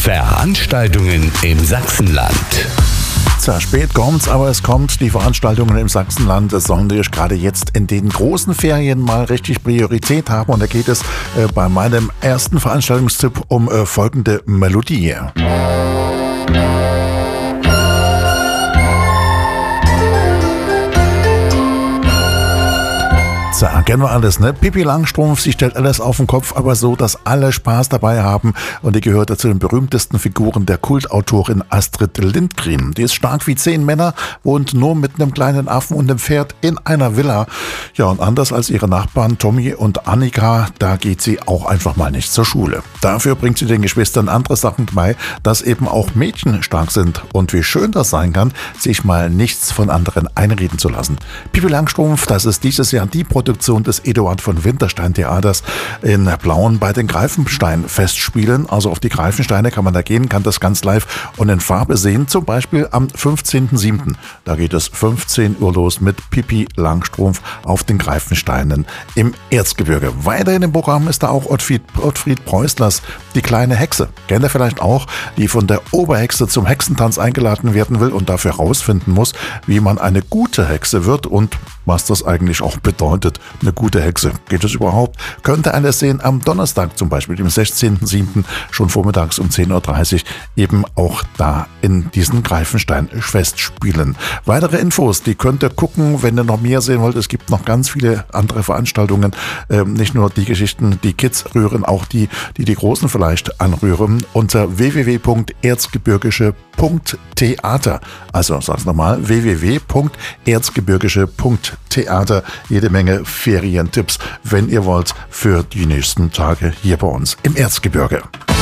Veranstaltungen im Sachsenland. Zwar spät kommt's, aber es kommt. Die Veranstaltungen im Sachsenland sollen natürlich gerade jetzt in den großen Ferien mal richtig Priorität haben. Und da geht es bei meinem ersten Veranstaltungstipp um folgende Melodie. Kennen wir alles, ne? Pippi Langstrumpf, sie stellt alles auf den Kopf, aber so, dass alle Spaß dabei haben. Und die gehört zu den berühmtesten Figuren der Kultautorin Astrid Lindgren. Die ist stark wie 10 Männer, wohnt nur mit einem kleinen Affen und einem Pferd in einer Villa. Ja, und anders als ihre Nachbarn Tommy und Annika, da geht sie auch einfach mal nicht zur Schule. Dafür bringt sie den Geschwistern andere Sachen bei, dass eben auch Mädchen stark sind. Und wie schön das sein kann, sich mal nichts von anderen einreden zu lassen. Pippi Langstrumpf, das ist dieses Jahr die Produktion des Eduard von Winterstein Theaters in Plauen bei den Greifenstein-Festspielen. Also auf die Greifensteine kann man da gehen, kann das ganz live und in Farbe sehen. Zum Beispiel am 15.07. Da geht es 15 Uhr los mit Pippi Langstrumpf auf den Greifensteinen im Erzgebirge. Weiterhin im Programm ist da auch Ottfried Preußlers Die kleine Hexe. Kennt ihr vielleicht auch, die von der Oberhexe zum Hexentanz eingeladen werden will und dafür herausfinden muss, wie man eine gute Hexe wird und was das eigentlich auch bedeutet, eine gute Hexe. Geht es überhaupt? Könnte einer sehen am Donnerstag zum Beispiel, dem 16.07. schon vormittags um 10.30 Uhr eben auch da in diesen Greifenstein-Festspielen. Weitere Infos, die könnt ihr gucken, wenn ihr noch mehr sehen wollt. Es gibt noch ganz viele andere Veranstaltungen. Nicht nur die Geschichten, die Kids rühren, auch die Großen vielleicht anrühren. Unter www.erzgebirgische.theater. Also sag's nochmal, www.erzgebirgische.theater. Jede Menge Ferientipps, wenn ihr wollt, für die nächsten Tage hier bei uns im Erzgebirge.